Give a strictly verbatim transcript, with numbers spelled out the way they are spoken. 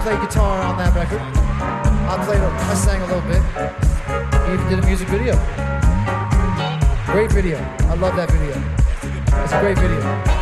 Played guitar on that record. I played, I sang a little bit. He even did a music video. Great video. I love that video. It's a great video.